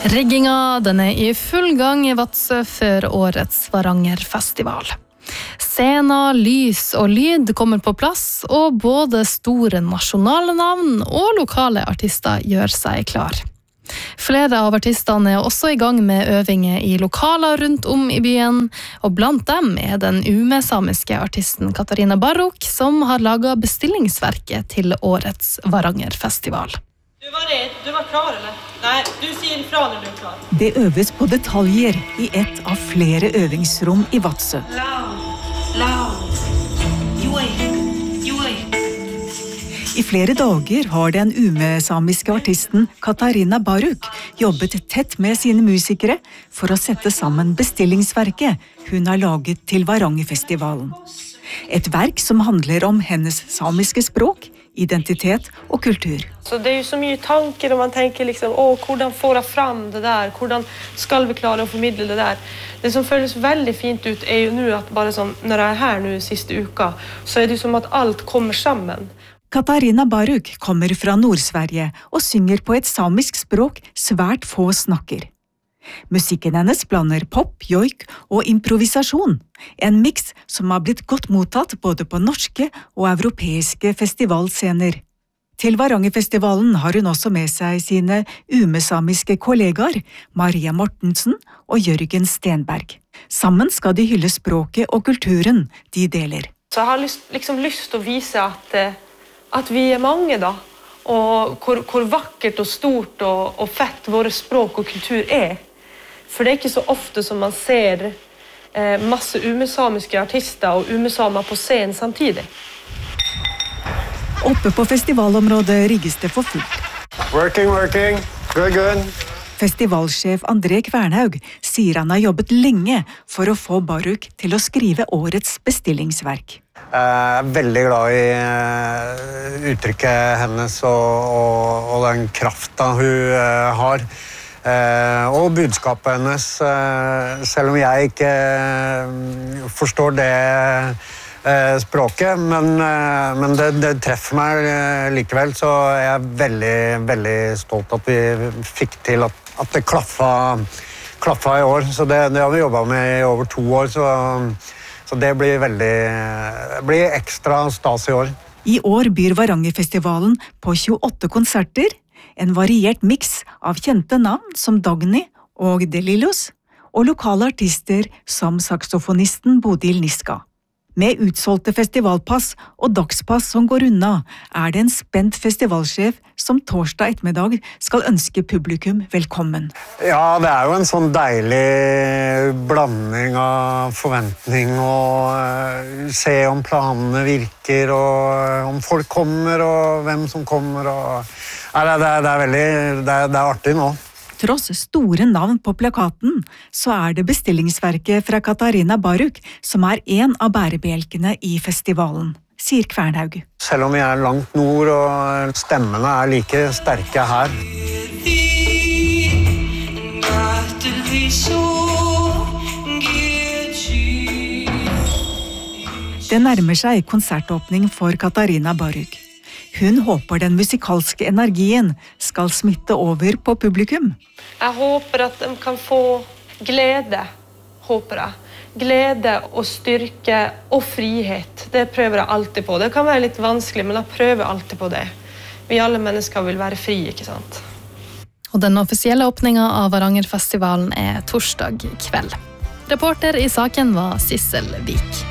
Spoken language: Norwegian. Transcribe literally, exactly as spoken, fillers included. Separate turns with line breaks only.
Rigginga den er i full gang i Vadsø før årets Varangerfestival. Scener, lys og lyd kommer på plass, og både store nasjonale navn og lokale artister gjør seg klar. Flere av artistene er også i gang med øvinger i lokaler rundt om i byen, og blant dem er den umesamiske artisten Katarina Baruk, som har laget bestillingsverket til årets Varangerfestival.
Du var redd, du var klar, eller? Nei, du sier fra når du er klar.
Det øves på detaljer i et av flere øvingsrom i Vadsø.
Loud, loud, joi, joi.
I flere dager har den umesamiske artisten Katarina Baruk jobbet tett med sine musikere for å sette sammen bestillingsverket hun har laget til Varangerfestivalen. Et verk som handler om hennes samiske språk, identitet og kultur.
Så det er jo så mye tanker, og man tenker liksom, åh, hvordan får jeg fram det der? Hvordan skal vi klare å formidle det der? Det som føles veldig fint ut er jo nå at bare sånn, når jeg er her nå siste uka, så er det jo som at alt kommer sammen.
Katarina Baruk kommer fra Nord-Sverige og synger på et samisk språk svært få snakker. Musikken hennes blander pop, joik og improvisasjon, en miks som har blitt godt mottatt både på norske og europeiske festivalscener. Til Varangerfestivalen har hun også med seg sine umesamiske kollegaer, Maria Mortensen og Jørgen Stenberg. Sammen skal de hylle språket og kulturen de deler.
Så jeg har lyst, liksom lyst til å vise at, at vi er mange da, og hvor, hvor vakkert og stort og, og fett våre språk og kultur er. For det er ikke så ofte som man ser eh, masse umesamiske artister og umesamer på scenen samtidig.
Oppe på festivalområdet rigges det for fullt.
Working, working. Good, good.
Festivalsjef André Kvernhaug sier han har jobbet lenge for å få Baruk til å skrive årets bestillingsverk.
Jeg er veldig glad i uttrykket hennes og, og, og den kraften hun har. Uh, og budskapet hennes, uh, selv om jeg ikke uh, forstår det uh, språket, men, uh, men det, det treffer meg uh, likevel, så er jeg veldig, veldig stolt at vi fikk til at, at det klaffa, klaffa i år. Så det, det har vi jobbet med i over to år, så, så det blir veldig blir ekstra stas i år.
I år byr Varangerfestivalen på tjueåtte konserter, en variert miks av kjente navn som Dagny og Delillos, og lokale artister som saksofonisten Bodil Niska. Med utsolgte festivalpass og dagspass som går unna, er det en spent festivalsjef som torsdag ettermiddag skal ønske publikum velkommen.
Ja, det er jo en sånn deilig blanding av forventning og uh, se om planene virker, og om folk kommer, og hvem som kommer, og ja, det, er, det, er veldig, det, er, det er artig nå.
Tross store navn på plakaten, så er det bestillingsverket fra Katarina Baruk som er en av bærebjelkene i festivalen, sier Kvernhaug.
Selv om vi er langt nord og stemmene er like sterke her. Det nærmer seg konsertåpning for Katarina Baruk. Hun håper den musikalske energien skal smitte over på publikum.
Jeg håper at de kan få glede, håper jeg. Glede og styrke og frihet, det prøver jeg alltid på. Det kan være litt vanskelig, men jeg prøver alltid på det. Vi alle mennesker vil være fri, ikke sant?
Og den offisielle åpningen av Varangerfestivalen er torsdag kveld. Reporter i saken var Sissel Vik.